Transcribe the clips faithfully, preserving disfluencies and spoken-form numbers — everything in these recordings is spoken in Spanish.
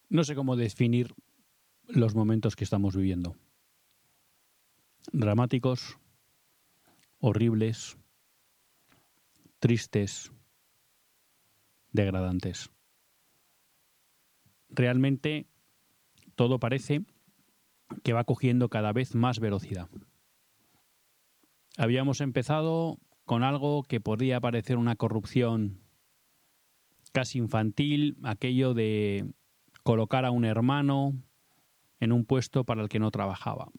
No sé cómo definir los momentos que estamos viviendo. Dramáticos, horribles, tristes, degradantes. Realmente todo parece que va cogiendo cada vez más velocidad. Habíamos empezado con algo que podría parecer una corrupción casi infantil, aquello de colocar a un hermano en un puesto para el que no trabajaba.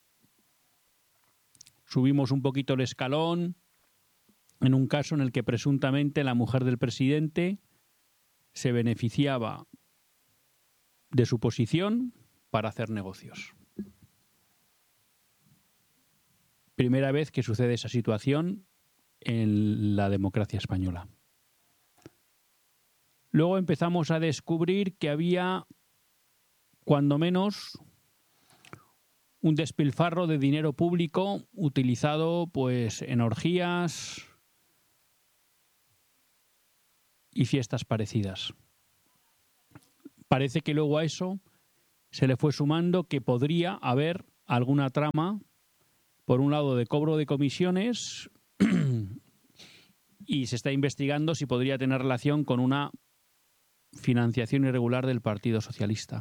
Subimos un poquito el escalón en un caso en el que presuntamente la mujer del presidente se beneficiaba de su posición para hacer negocios. Primera vez que sucede esa situación en la democracia española. Luego empezamos a descubrir que había, cuando menos, un despilfarro de dinero público utilizado pues en orgías y fiestas parecidas. Parece que luego a eso se le fue sumando que podría haber alguna trama, por un lado, de cobro de comisiones y se está investigando si podría tener relación con una financiación irregular del Partido Socialista.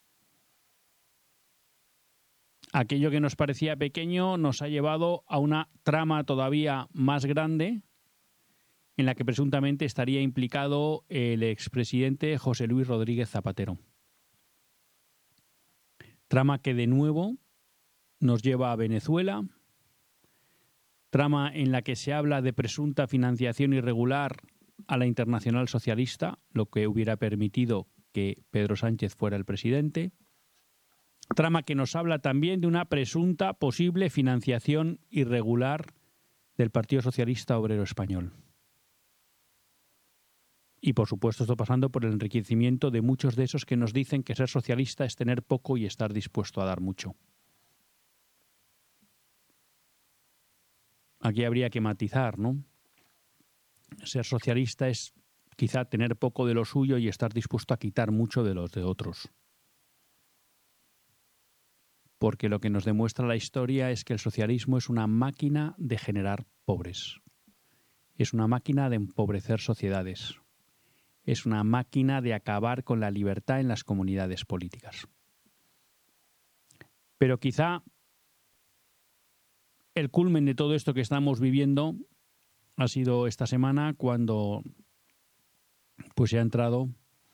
Aquello que nos parecía pequeño nos ha llevado a una trama todavía más grande en la que presuntamente estaría implicado el expresidente José Luis Rodríguez Zapatero. Trama que de nuevo nos lleva a Venezuela, trama en la que se habla de presunta financiación irregular a la Internacional Socialista, lo que hubiera permitido que Pedro Sánchez fuera el presidente. Trama que nos habla también de una presunta posible financiación irregular del Partido Socialista Obrero Español. Y por supuesto esto pasando por el enriquecimiento de muchos de esos que nos dicen que ser socialista es tener poco y estar dispuesto a dar mucho. Aquí habría que matizar, ¿no? Ser socialista es quizá tener poco de lo suyo y estar dispuesto a quitar mucho de los de otros. Porque lo que nos demuestra la historia es que el socialismo es una máquina de generar pobres. Es una máquina de empobrecer sociedades. Es una máquina de acabar con la libertad en las comunidades políticas. Pero quizá el culmen de todo esto que estamos viviendo ha sido esta semana cuando pues se ha entrado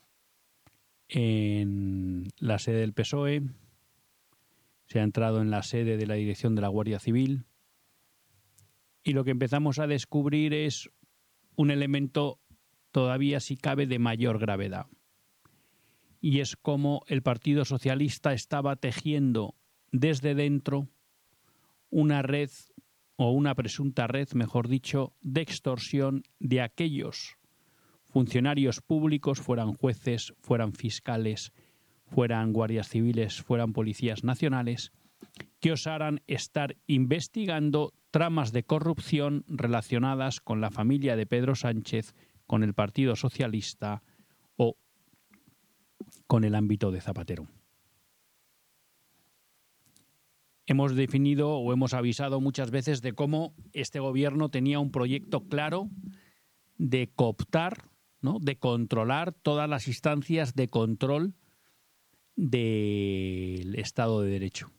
en la sede del P S O E, se ha entrado en la sede de la Dirección de la Guardia Civil y lo que empezamos a descubrir es un elemento todavía, si cabe, de mayor gravedad. Y es cómo el Partido Socialista estaba tejiendo desde dentro una red, o una presunta red, mejor dicho, de extorsión de aquellos funcionarios públicos, fueran jueces, fueran fiscales, fueran guardias civiles, fueran policías nacionales, que osaran estar investigando tramas de corrupción relacionadas con la familia de Pedro Sánchez, con el Partido Socialista o con el ámbito de Zapatero. Hemos definido o hemos avisado muchas veces de cómo este gobierno tenía un proyecto claro de cooptar, ¿no?, de controlar todas las instancias de control del Estado de Derecho.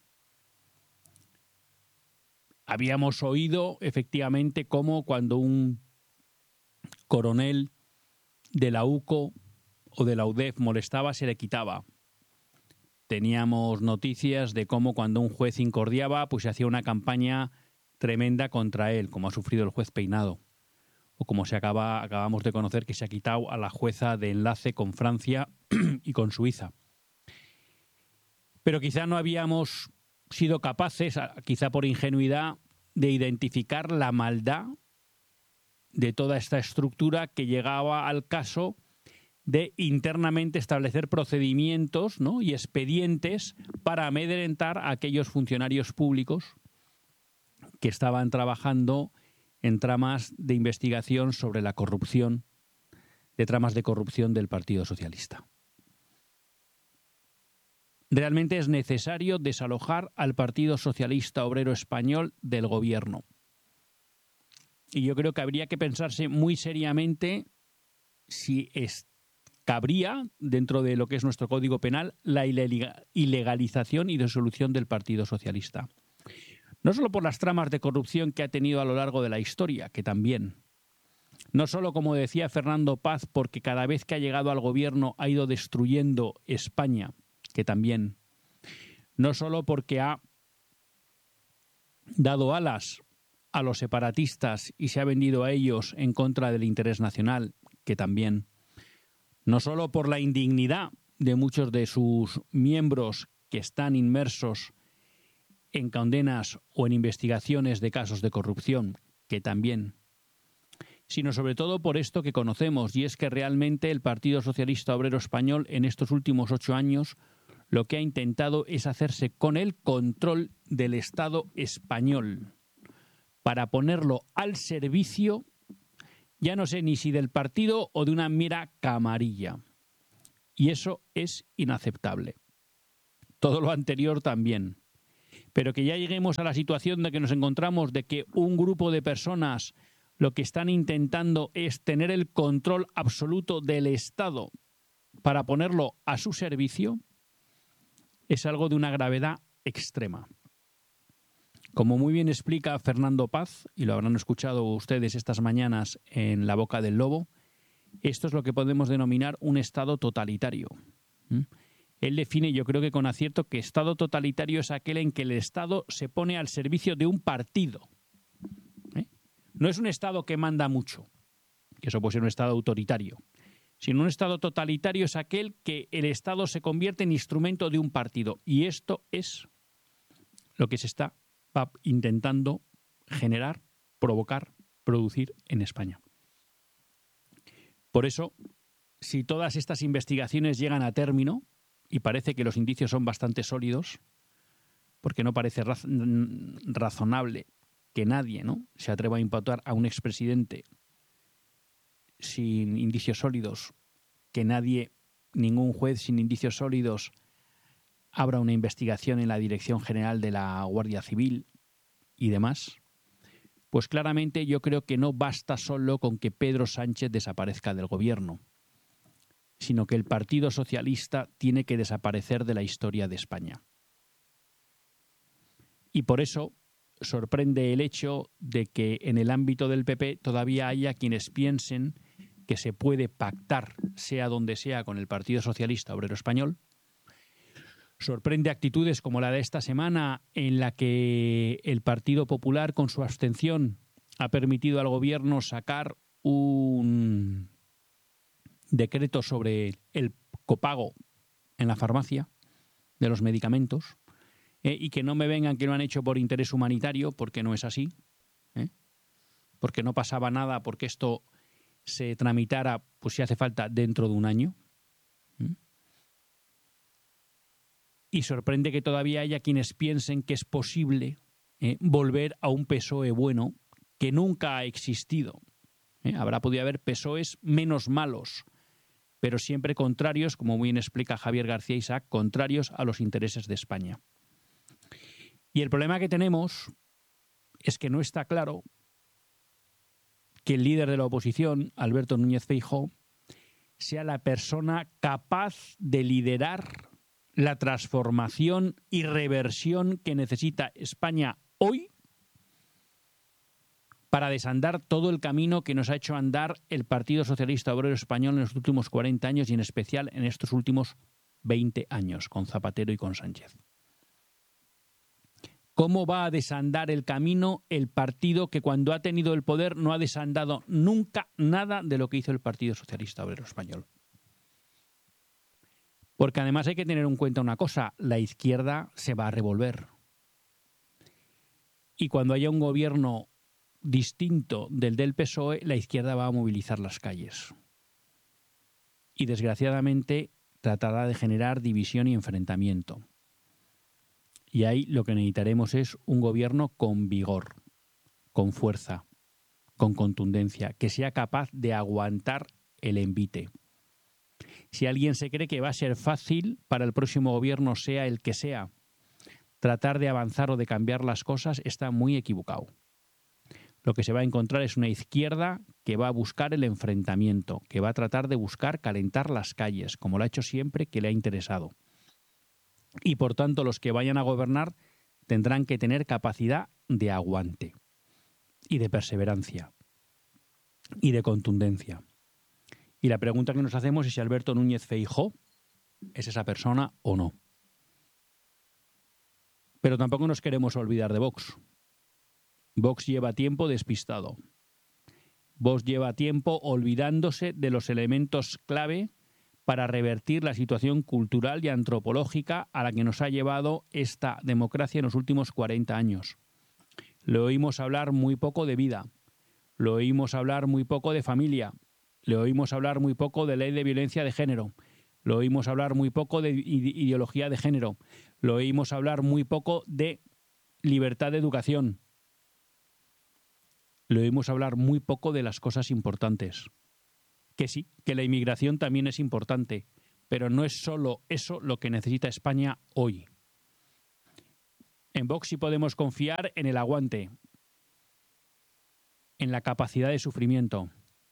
Habíamos oído efectivamente cómo cuando un coronel de la U C O o de la U D E F molestaba, se le quitaba. Teníamos noticias de cómo cuando un juez incordiaba, pues se hacía una campaña tremenda contra él, como ha sufrido el juez Peinado. O como se acaba, acabamos de conocer que se ha quitado a la jueza de enlace con Francia y con Suiza. Pero quizá no habíamos sido capaces, quizá por ingenuidad, de identificar la maldad de toda esta estructura que llegaba al caso de internamente establecer procedimientos, ¿no?, y expedientes para amedrentar a aquellos funcionarios públicos que estaban trabajando en tramas de investigación sobre la corrupción, de tramas de corrupción del Partido Socialista. realmente es necesario desalojar al Partido Socialista Obrero Español del gobierno. Y yo creo que habría que pensarse muy seriamente si es, cabría, dentro de lo que es nuestro Código Penal, la ilegalización y disolución del Partido Socialista. No solo por las tramas de corrupción que ha tenido a lo largo de la historia, que también. No solo, como decía Fernando Paz, porque cada vez que ha llegado al gobierno ha ido destruyendo España, que también. No solo porque ha dado alas a los separatistas y se ha vendido a ellos en contra del interés nacional, que también. No solo por la indignidad de muchos de sus miembros que están inmersos en condenas o en investigaciones de casos de corrupción, que también, sino sobre todo por esto que conocemos, y es que realmente el Partido Socialista Obrero Español en estos últimos ocho años lo que ha intentado es hacerse con el control del Estado español para ponerlo al servicio, ya no sé ni si del partido o de una mera camarilla. Y eso es inaceptable. Todo lo anterior también. Pero que ya lleguemos a la situación de que nos encontramos de que un grupo de personas lo que están intentando es tener el control absoluto del Estado para ponerlo a su servicio, es algo de una gravedad extrema. Como muy bien explica Fernando Paz, y lo habrán escuchado ustedes estas mañanas en La Boca del Lobo, esto es lo que podemos denominar un Estado totalitario. ¿Mm? Él define, yo creo que con acierto, que Estado totalitario es aquel en que el Estado se pone al servicio de un partido. ¿Eh? No es un Estado que manda mucho, que eso puede ser un Estado autoritario, sino un Estado totalitario es aquel que el Estado se convierte en instrumento de un partido. Y esto es lo que se está intentando generar, provocar, producir en España. Por eso, si todas estas investigaciones llegan a término, y parece que los indicios son bastante sólidos, porque no parece raz- razonable que nadie, ¿no?, se atreva a imputar a un expresidente sin indicios sólidos, que nadie, ningún juez sin indicios sólidos, abra una investigación en la Dirección General de la Guardia Civil y demás, pues claramente yo creo que no basta solo con que Pedro Sánchez desaparezca del gobierno, sino que el Partido Socialista tiene que desaparecer de la historia de España. Y por eso sorprende el hecho de que en el ámbito del P P todavía haya quienes piensen que se puede pactar, sea donde sea, con el Partido Socialista Obrero Español. Sorprende actitudes como la de esta semana, en la que el Partido Popular, con su abstención, ha permitido al gobierno sacar un decreto sobre el copago en la farmacia de los medicamentos, eh, y que no me vengan que lo han hecho por interés humanitario, porque no es así, ¿eh? Porque no pasaba nada, porque esto se tramitara, pues si hace falta, dentro de un año. ¿Mm? Y sorprende que todavía haya quienes piensen que es posible eh, volver a un P S O E bueno, que nunca ha existido. ¿Eh? Habrá podido haber P S O Es menos malos, pero siempre contrarios, como muy bien explica Javier García Isaac, contrarios a los intereses de España. Y el problema que tenemos es que no está claro que el líder de la oposición, Alberto Núñez Feijóo, sea la persona capaz de liderar la transformación y reversión que necesita España hoy para desandar todo el camino que nos ha hecho andar el Partido Socialista Obrero Español en los últimos cuarenta años y en especial en estos últimos veinte años, con Zapatero y con Sánchez. ¿Cómo va a desandar el camino el partido que cuando ha tenido el poder no ha desandado nunca nada de lo que hizo el Partido Socialista Obrero Español? Porque además hay que tener en cuenta una cosa, la izquierda se va a revolver. Y cuando haya un gobierno distinto del del P S O E, la izquierda va a movilizar las calles. Y desgraciadamente tratará de generar división y enfrentamiento. Y ahí lo que necesitaremos es un gobierno con vigor, con fuerza, con contundencia, que sea capaz de aguantar el envite. Si alguien se cree que va a ser fácil para el próximo gobierno, sea el que sea, tratar de avanzar o de cambiar las cosas, está muy equivocado. Lo que se va a encontrar es una izquierda que va a buscar el enfrentamiento, que va a tratar de buscar calentar las calles, como lo ha hecho siempre que le ha interesado. Y por tanto, los que vayan a gobernar tendrán que tener capacidad de aguante y de perseverancia y de contundencia. Y la pregunta que nos hacemos es si Alberto Núñez Feijóo es esa persona o no. Pero tampoco nos queremos olvidar de Vox. Vox lleva tiempo despistado. Vox lleva tiempo olvidándose de los elementos clave para revertir la situación cultural y antropológica a la que nos ha llevado esta democracia en los últimos cuarenta años. Le oímos hablar muy poco de vida, le oímos hablar muy poco de familia, le oímos hablar muy poco de ley de violencia de género, le oímos hablar muy poco de ideología de género, le oímos hablar muy poco de libertad de educación, le oímos hablar muy poco de las cosas importantes. Que sí, que la inmigración también es importante, pero no es solo eso lo que necesita España hoy. En Vox sí podemos confiar en el aguante, en la capacidad de sufrimiento,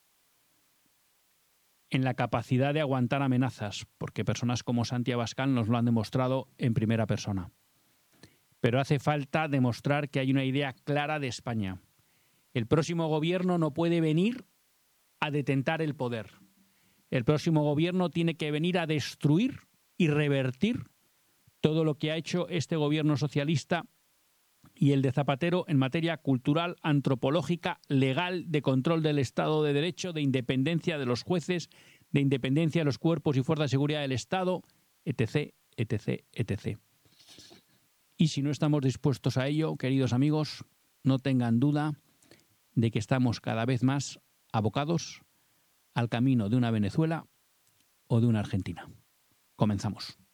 en la capacidad de aguantar amenazas, porque personas como Santi Abascal nos lo han demostrado en primera persona. Pero hace falta demostrar que hay una idea clara de España. El próximo gobierno no puede venir a detentar el poder. El próximo gobierno tiene que venir a destruir y revertir todo lo que ha hecho este gobierno socialista y el de Zapatero en materia cultural, antropológica, legal, de control del Estado de Derecho, de independencia de los jueces, de independencia de los cuerpos y fuerzas de seguridad del Estado, etc, etc, etc. Y si no estamos dispuestos a ello, queridos amigos, no tengan duda de que estamos cada vez más abocados al camino de una Venezuela o de una Argentina. Comenzamos.